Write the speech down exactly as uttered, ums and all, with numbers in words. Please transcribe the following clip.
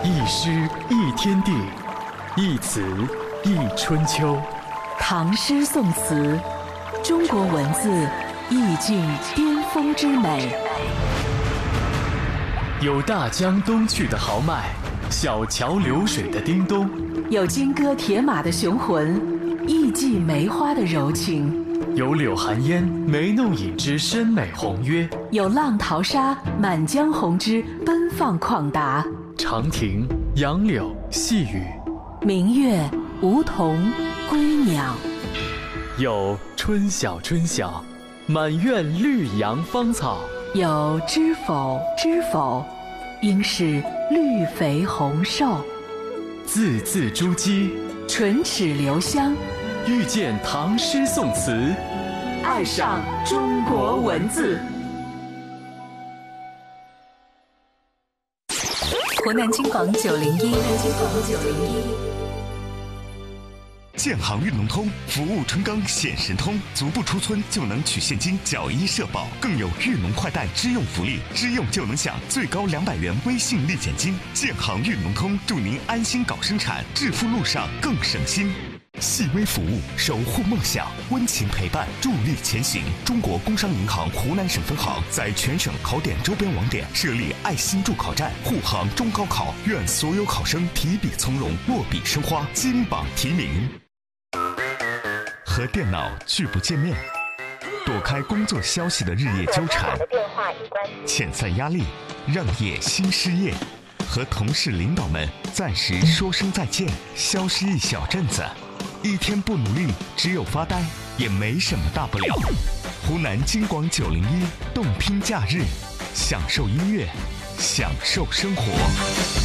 一诗一天地，一词一春秋。 唐诗宋词，中国文字意境巅峰之美。 有大江东去的豪迈，小桥流水的叮咚； 有金戈铁马的雄浑，艺伎梅花的柔情； 有柳寒烟眉弄影之深美宏约； 有浪淘沙满江红之奔放旷达。 长亭、杨柳、细雨， 明月、梧桐、归鸟。 有春晓春晓，满院绿杨芳草； 有知否知否，应是绿肥红瘦。 字字珠玑， 唇齿留香。 遇见唐诗宋词， 爱上中国文字。湖南金广九零一，湖南金广九零一。 建行运龙通服务春耕显神通，足不出村就能取现金缴医社保，更有运龙快贷支用福利，支用就能享最高两百元微信立减金。建行运龙通祝您安心搞生产，致富路上更省心。细微服务，守护梦想，温情陪伴，助力前行。中国工商银行湖南省分行在全省考点周边网点设立爱心助考站，护航中高考，愿所有考生提笔从容，落笔生花，金榜题名。和电脑拒不见面，躲开工作消息的日夜纠缠，遣散压力，让业心失业，和同事领导们暂时说声再见，消失一小阵子，一天不努力，只有发呆，也没什么大不了。湖南金广九零一动拼假日，享受音乐，享受生活。